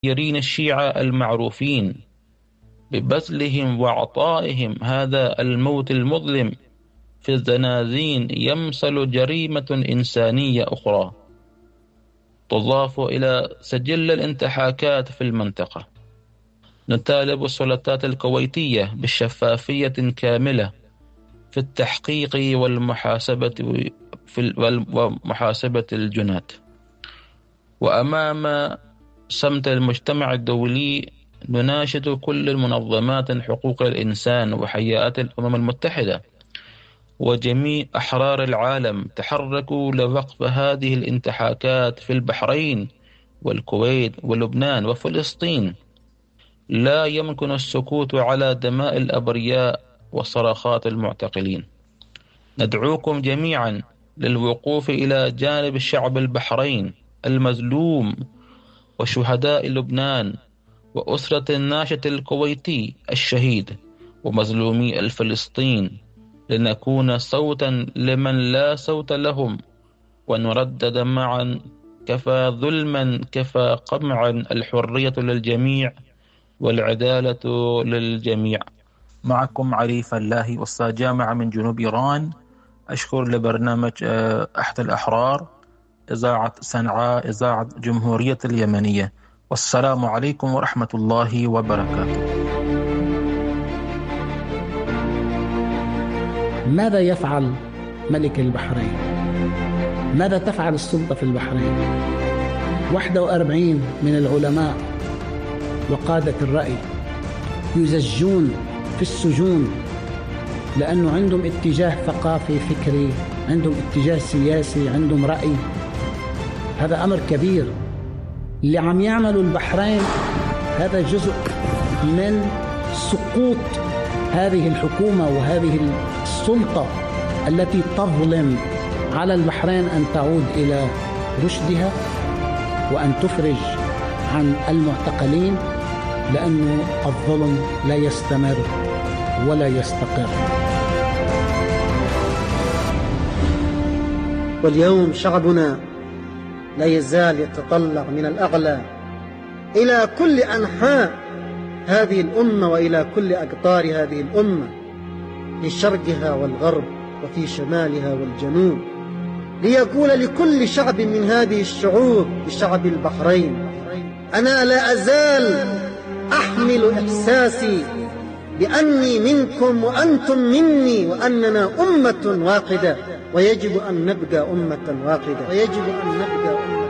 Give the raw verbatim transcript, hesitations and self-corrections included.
المغيرين الشيعة المعروفين ببذلهم وعطائهم هذا الموت المظلم في الزنازين يمثل جريمة إنسانية أخرى تضاف إلى سجل الانتهاكات في المنطقة. نطالب السلطات الكويتية بالشفافية كاملة في التحقيق والمحاسبة في ومحاسبة الجناة. وأمام صمت المجتمع الدولي نناشد كل المنظمات حقوق الإنسان وهيئات الأمم المتحدة وجميع أحرار العالم تحركوا لوقف هذه الانتهاكات في البحرين والكويت ولبنان وفلسطين. لا يمكن السكوت على دماء الأبرياء وصرخات المعتقلين. ندعوكم جميعا للوقوف إلى جانب الشعب البحرين المظلوم وشهداء لبنان وأسرة الناشط الكويتي الشهيد ومظلومي الفلسطين، لنكون صوتا لمن لا صوت لهم، ونردد معا: كفى ظلما كفى قمعا، الحرية للجميع والعدالة للجميع. معكم علي فلاهي، أستاذ جامعة من جنوب إيران. أشكر لبرنامج أحد الأحرار، إذاعة صنعاء، إذاعة جمهورية اليمنية. والسلام عليكم ورحمة الله وبركاته. ماذا يفعل ملك البحرين؟ ماذا تفعل السلطة في البحرين؟ واحد وأربعين من العلماء وقادة الرأي يزجون في السجون لأنه عندهم اتجاه ثقافي فكري، عندهم اتجاه سياسي، عندهم رأي. هذا أمر كبير. اللي عم يعملوا البحرين هذا جزء من سقوط هذه الحكومة وهذه السلطة التي تظلم. على البحرين أن تعود إلى رشدها وأن تفرج عن المعتقلين، لأنه الظلم لا يستمر ولا يستقر. واليوم شعبنا لا يزال يتطلع من الأعلى إلى كل أنحاء هذه الأمة وإلى كل أقطار هذه الأمة، في شرقها والغرب وفي شمالها والجنوب، ليقول لكل شعب من هذه الشعوب بشعب البحرين: أنا لا أزال أحمل إحساسي بأني منكم وأنتم مني، وأننا أمة واحدة، ويجب أن نبقى أمة واحدة، ويجب أن نبقى أمة